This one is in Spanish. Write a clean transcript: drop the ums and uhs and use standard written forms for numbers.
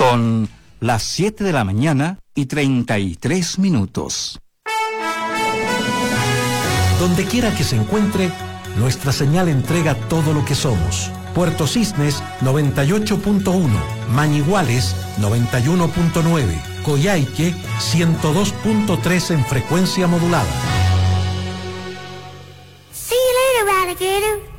Son las 7 de la mañana y 33 minutos. Donde quiera que se encuentre, nuestra señal entrega todo lo que somos. Puerto Cisnes 98.1, Mañiguales 91.9, Coyhaique 102.3 en frecuencia modulada. See you later, alligator.